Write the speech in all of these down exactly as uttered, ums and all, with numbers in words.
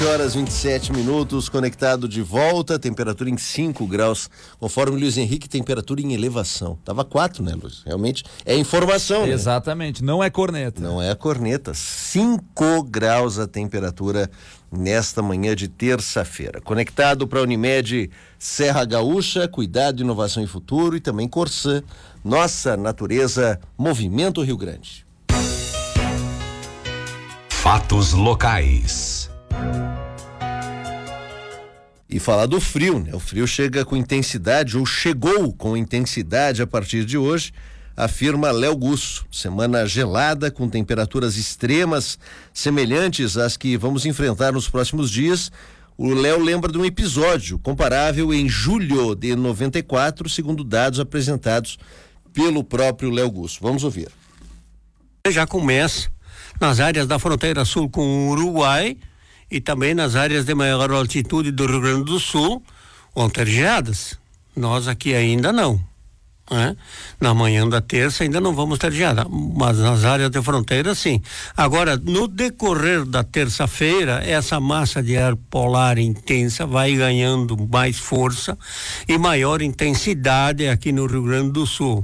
horas e vinte e sete minutos, conectado de volta, temperatura em cinco graus, conforme o Luiz Henrique, temperatura em elevação. Tava quatro, né, Luiz? Realmente é informação, né? Exatamente, não é corneta. Não é corneta, cinco graus a temperatura nesta manhã de terça-feira. Conectado para a Unimed Serra Gaúcha, Cuidado, Inovação e Futuro, e também Corsã, Nossa Natureza, Movimento Rio Grande. Fatos locais. E falar do frio, né? O frio chega com intensidade, ou chegou com intensidade a partir de hoje, afirma Léo Gusso. Semana gelada, com temperaturas extremas, semelhantes às que vamos enfrentar nos próximos dias. O Léo lembra de um episódio comparável em julho de noventa e quatro, segundo dados apresentados pelo próprio Léo Gusso. Vamos ouvir. Já começa nas áreas da fronteira sul com o Uruguai, e também nas áreas de maior altitude do Rio Grande do Sul vão ter geadas. Nós aqui ainda não, né? Na manhã da terça ainda não vamos ter geada, mas nas áreas de fronteira sim. Agora, no decorrer da terça-feira, essa massa de ar polar intensa vai ganhando mais força e maior intensidade aqui no Rio Grande do Sul.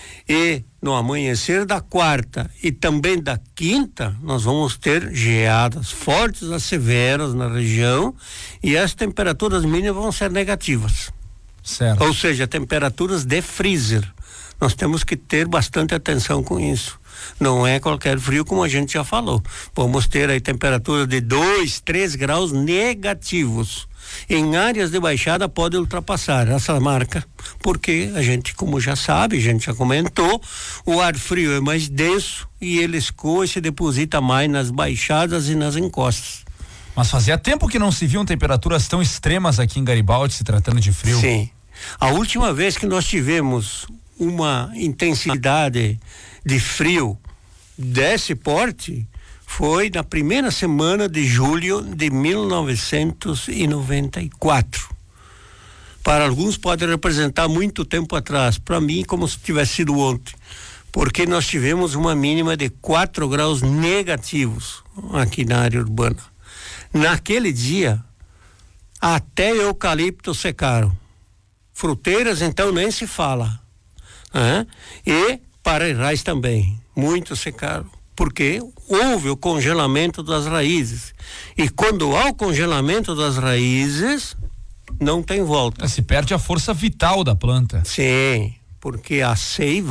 E no amanhecer da quarta e também da quinta, nós vamos ter geadas fortes a severas na região, e as temperaturas mínimas vão ser negativas. Certo. Ou seja, temperaturas de freezer. Nós temos que ter bastante atenção com isso. Não é qualquer frio, como a gente já falou. Vamos ter aí temperaturas de dois, três graus negativos. Em áreas de baixada pode ultrapassar essa marca, porque a gente, como já sabe, a gente já comentou, o ar frio é mais denso e ele escoa e se deposita mais nas baixadas e nas encostas. Mas fazia tempo que não se viam temperaturas tão extremas aqui em Garibaldi, se tratando de frio. Sim. A última vez que nós tivemos uma intensidade de frio desse porte foi na primeira semana de julho de mil novecentos e noventa e quatro. Para alguns pode representar muito tempo atrás, para mim como se tivesse sido ontem, porque nós tivemos uma mínima de quatro graus negativos aqui na área urbana. Naquele dia, até eucalipto secaram. Fruteiras então nem se fala, né? E parreirais também, muito secaram, porque houve o congelamento das raízes. E quando há o congelamento das raízes, não tem volta. Se perde a força vital da planta. Sim, porque a seiva